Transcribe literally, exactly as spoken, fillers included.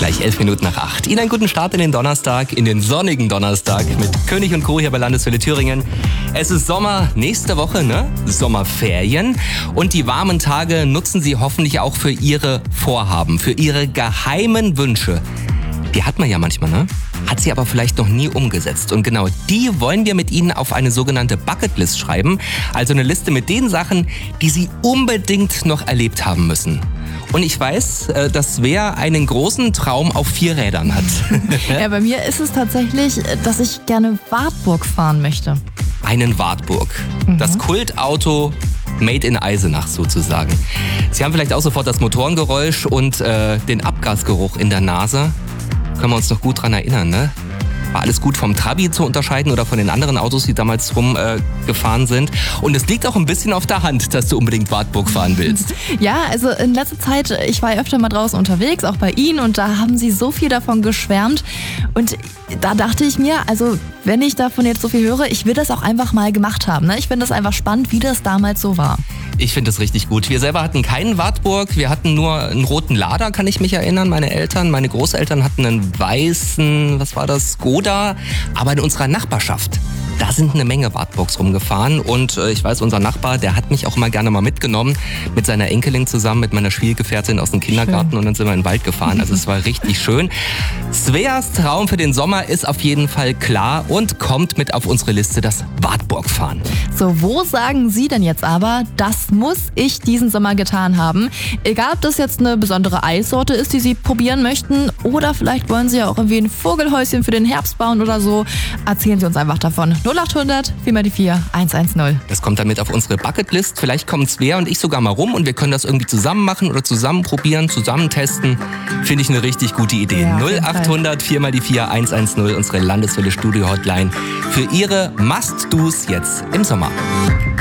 Gleich elf Minuten nach acht. Ihnen einen guten Start in den Donnerstag, in den sonnigen Donnerstag mit König und Co. hier bei Landeswelle Thüringen. Es ist Sommer, nächste Woche, ne? Sommerferien. Und die warmen Tage nutzen Sie hoffentlich auch für Ihre Vorhaben, für Ihre geheimen Wünsche. Die hat man ja manchmal, ne? Hat sie aber vielleicht noch nie umgesetzt. Und genau die wollen wir mit Ihnen auf eine sogenannte Bucketlist schreiben. Also eine Liste mit den Sachen, die Sie unbedingt noch erlebt haben müssen. Und ich weiß, dass Svea einen großen Traum auf vier Rädern hat. Ja, bei mir ist es tatsächlich, dass ich gerne Wartburg fahren möchte. Einen Wartburg. Mhm. Das Kultauto made in Eisenach sozusagen. Sie haben vielleicht auch sofort das Motorengeräusch und äh, den Abgasgeruch in der Nase. Können wir uns noch gut dran erinnern, ne? War alles gut vom Trabi zu unterscheiden oder von den anderen Autos, die damals rumgefahren äh, sind. Und es liegt auch ein bisschen auf der Hand, dass du unbedingt Wartburg fahren willst. Ja, also in letzter Zeit, ich war öfter mal draußen unterwegs, auch bei Ihnen, und da haben Sie so viel davon geschwärmt. Und da dachte ich mir, also wenn ich davon jetzt so viel höre, ich will das auch einfach mal gemacht haben. Ne? Ich finde das einfach spannend, wie das damals so war. Ich finde das richtig gut. Wir selber hatten keinen Wartburg, wir hatten nur einen roten Lada, kann ich mich erinnern. Meine Eltern, meine Großeltern hatten einen weißen, was war das, Skoda. Aber in unserer Nachbarschaft, da sind eine Menge Wartburgs rumgefahren. Und äh, ich weiß, unser Nachbar, der hat mich auch immer gerne mal mitgenommen, mit seiner Enkelin zusammen, mit meiner Schwiegergefährtin aus dem Kindergarten. Schön. Und dann sind wir in den Wald gefahren. Also es war richtig schön. Sveas Traum für den Sommer ist auf jeden Fall klar und kommt mit auf unsere Liste, das Wartburg-Fahren. So, wo sagen Sie denn jetzt aber, das muss ich diesen Sommer getan haben? Egal, ob das jetzt eine besondere Eissorte ist, die Sie probieren möchten, oder vielleicht wollen Sie ja auch irgendwie ein Vogelhäuschen für den Herbst bauen oder so. Erzählen Sie uns einfach davon. null acht hundert vier mal die vier eins eins null. Das kommt dann mit auf unsere Bucketlist. Vielleicht kommen Svea und ich sogar mal rum und wir können das irgendwie zusammen machen oder zusammen probieren, zusammen testen. Finde ich eine richtig gute Idee. Ja, null acht hundert vier mal die vier eins eins null, unsere Landeswelle Studio Hotline für Ihre Must-Dos jetzt im Sommer.